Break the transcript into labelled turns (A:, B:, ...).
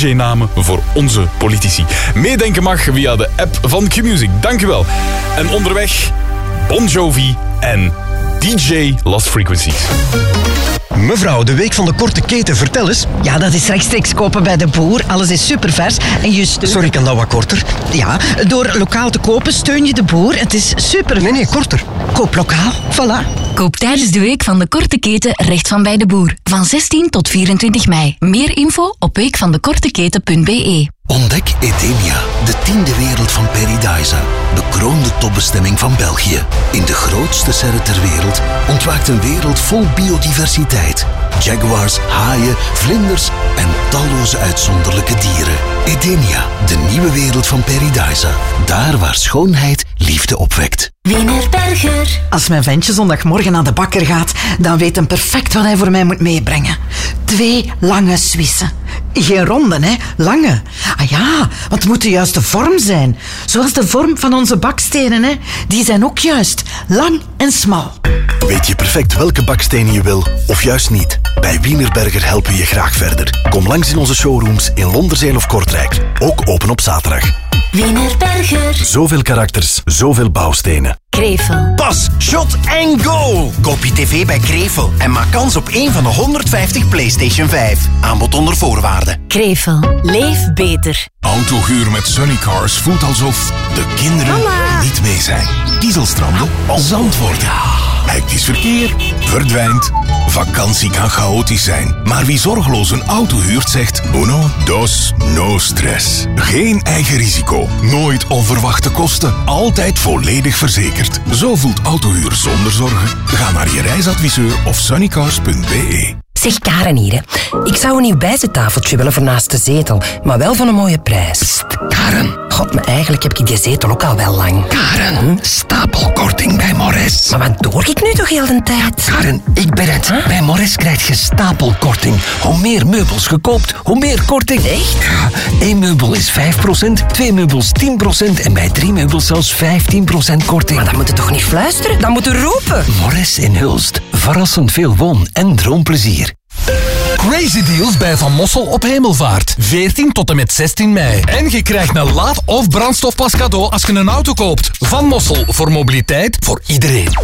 A: DJ-namen voor onze politici. Meedenken mag via de app van Q-Music. Dankjewel. En onderweg Bon Jovi en DJ Lost Frequencies.
B: Mevrouw, de week van de korte keten, vertel eens.
C: Ja, dat is rechtstreeks kopen bij de boer. Alles is supervers. En je steunt...
B: Sorry, kan dat wat korter?
C: Ja, door lokaal te kopen steun je de boer. Het is super.
B: Nee, korter.
C: Koop lokaal, voilà.
D: Koop tijdens de week van de korte keten recht van bij de boer. Van 16 tot 24 mei. Meer info op weekvandekorteketen.be.
E: Ontdek Edenia, de 10e wereld van Paradise. Bekroonde topbestemming van België. In de grootste serre ter wereld ontwaakt een wereld vol biodiversiteit. Jaguars, haaien, vlinders en talloze uitzonderlijke dieren. Edenia, de nieuwe wereld van Paradise. Daar waar schoonheid liefde opwekt.
F: Wienerberger.
C: Als mijn ventje zondagmorgen naar de bakker gaat, dan weet hij perfect wat hij voor mij moet meebrengen. 2 lange Suissen. Geen ronde, hè? Lange. Ah ja, want het moet de juiste vorm zijn. Zoals de vorm van onze bakstenen, hè? Die zijn ook juist lang en smal.
E: Weet je perfect welke bakstenen je wil, of juist niet? Bij Wienerberger helpen we je graag verder. Kom langs in onze showrooms in Londerzeel of Kortrijk. Ook open op zaterdag.
F: Wienerberger.
E: Zoveel karakters, zoveel bouwstenen.
F: Krevel.
B: Pas, shot en go! Koop je tv bij Krevel en maak kans op 1 van de 150 PlayStation 5. Aanbod onder voorwaarden.
F: Krevel. Leef beter.
G: Autohuur met Sunnycars voelt alsof de kinderen niet mee zijn. Kiezelstranden, Zandvoort. Hectisch verkeer, verdwijnt. Vakantie kan chaotisch zijn. Maar wie zorgeloos een auto huurt zegt uno, dos, no stress. Geen eigen risico. Nooit onverwachte kosten. Altijd volledig verzekerd. Zo voelt autohuur zonder zorgen. Ga naar je reisadviseur of sunnycars.be.
H: Zeg Karen hier, hè. Ik zou een nieuw bijzettafeltje willen voor naast de zetel, maar wel van een mooie prijs.
I: Psst, Karen.
H: God, maar eigenlijk heb ik die zetel ook al wel lang.
I: Karen, stapelkorting bij Morris.
H: Maar wat doe ik nu toch heel de tijd?
I: Karen, ik ben het. Huh? Bij Morris krijg je stapelkorting. Hoe meer meubels gekoopt, hoe meer korting.
H: Echt?
I: Ja, 1 meubel is 5%, 2 meubels 10% en bij 3 meubels zelfs 15% korting.
H: Maar dan moet je toch niet fluisteren? Dan moet je roepen.
I: Morris in Hulst. Verrassend veel woon- en droomplezier.
J: Crazy deals bij Van Mossel op Hemelvaart. 14 tot en met 16 mei. En je krijgt een laad- of brandstofpas cadeau als je een auto koopt. Van Mossel, voor mobiliteit voor iedereen.